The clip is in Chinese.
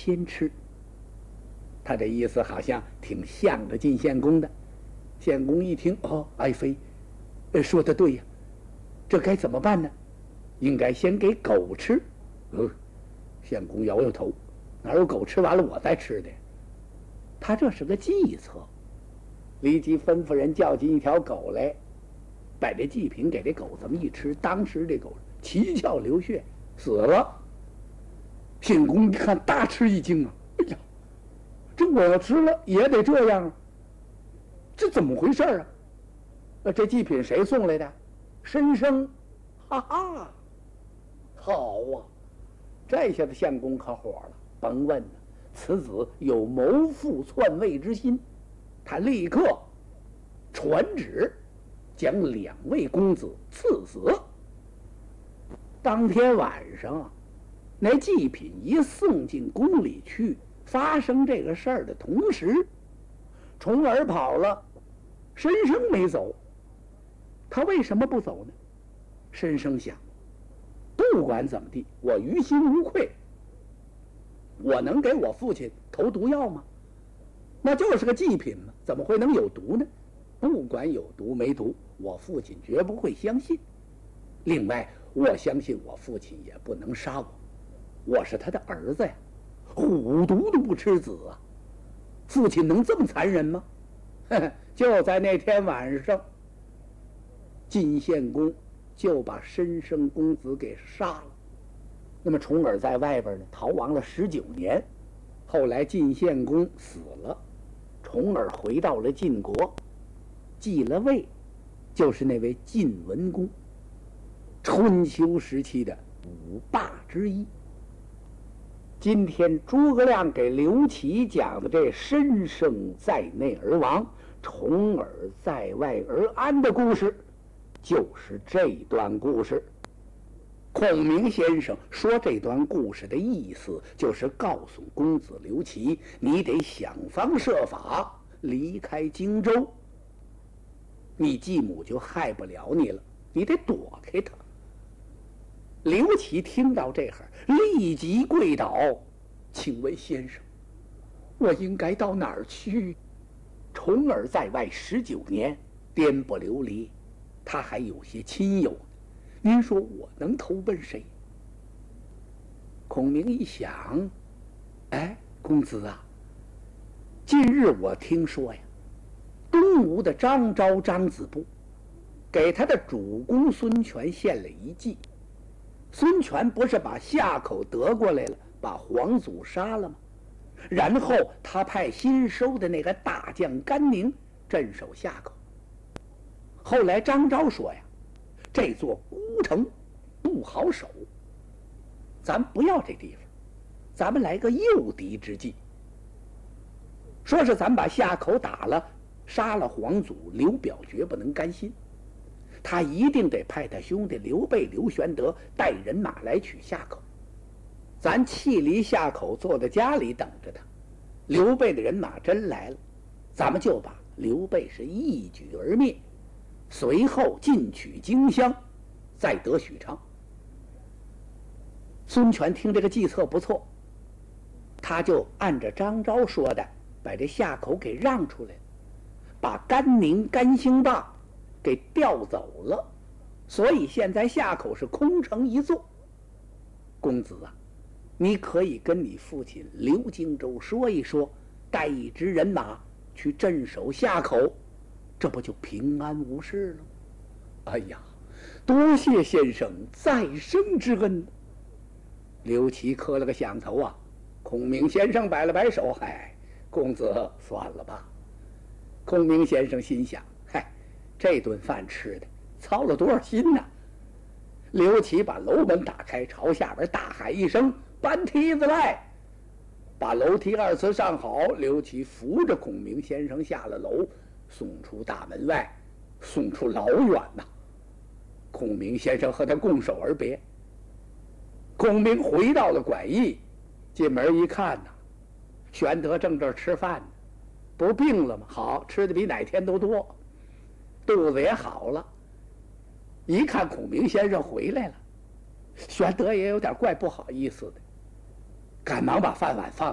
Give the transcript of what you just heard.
先吃。他这意思好像挺向着晋献公的。献公一听，哦，爱妃，说的对呀，这该怎么办呢？应该先给狗吃。献公摇摇头，哪有狗吃完了我再吃的？他这是个计策。立即吩咐人叫进一条狗来，把这祭品给这狗这么一吃，当时这狗七窍流血死了。献公一看大吃一惊啊！哎呀，这我要吃了也得这样啊！这怎么回事啊？这祭品谁送来的？申生，哈哈，好啊！这下子献公可火了，甭问了，此子有谋父篡位之心。他立刻传旨，将2位公子赐死。当天晚上啊，那祭品一送进宫里去，发生这个事儿的同时，重耳跑了，申生没走。他为什么不走呢？申生想，不管怎么地，我于心无愧，我能给我父亲投毒药吗？那就是个祭品嘛，怎么会能有毒呢？不管有毒没毒，我父亲绝不会相信。另外，我相信我父亲也不能杀我，我是他的儿子呀，虎毒都不吃子啊！父亲能这么残忍吗？就在那天晚上，晋献公就把申生公子给杀了。那么重耳在外边呢，逃亡了19年。后来晋献公死了，重耳回到了晋国，继了位，就是那位晋文公，春秋时期的5霸之一。今天诸葛亮给刘琦讲的这申生在内而亡，重耳在外而安的故事，就是这段故事。孔明先生说这段故事的意思，就是告诉公子刘琦，你得想方设法离开荆州，你继母就害不了你了，你得躲开他。刘琦听到这会儿，立即跪倒，请问先生，我应该到哪儿去？重耳在外19年，颠簸流离，他还有些亲友，您说我能投奔谁？孔明一想，哎，公子啊，近日我听说呀，东吴的张昭张子布给他的主公孙权献了一计。孙权不是把夏口得过来了，把黄祖杀了吗？然后他派新收的那个大将甘宁镇守夏口。后来张昭说呀，这座孤城不好守，咱不要这地方，咱们来个诱敌之计。说是咱把夏口打了，杀了黄祖，刘表绝不能甘心，他一定得派他兄弟刘备、刘玄德带人马来取夏口。咱弃离夏口，坐在家里等着他。刘备的人马真来了，咱们就把刘备是一举而灭，随后进取荆襄，再得许昌。孙权听这个计策不错，他就按着张昭说的，把这夏口给让出来了，把甘宁、甘兴霸给调走了，所以现在夏口是空城一座。公子啊，你可以跟你父亲刘荆州说一说，带一支人马去镇守夏口，这不就平安无事了？哎呀，多谢先生再生之恩。刘琦磕了个响头啊。孔明先生摆了摆手，嗨，公子算了吧。孔明先生心想，嗨，这顿饭吃的操了多少心呢？刘琦把楼门打开，朝下边大喊一声，搬梯子来。把楼梯2次上好，刘琦扶着孔明先生下了楼，送出大门外，送出老远呐。孔明先生和他拱手而别。孔明回到了馆驿，进门一看呐，玄德正这儿吃饭呢，不是病了吗？好，吃的比哪天都多，肚子也好了。一看孔明先生回来了，玄德也有点怪不好意思的，赶忙把饭碗放